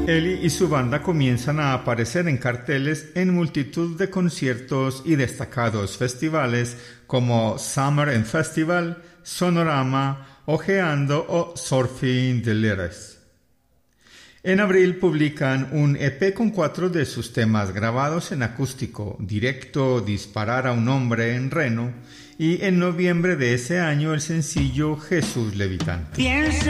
Eli y su banda comienzan a aparecer en carteles en multitud de conciertos y destacados festivales como Summer and Festival, Sonorama, Ojeando o Surfing the Lyrics. En abril publican un EP con 4 de sus temas grabados en acústico, Directo, Disparar a un hombre en Reno, y en noviembre de ese año el sencillo Jesús Levitante. Piensa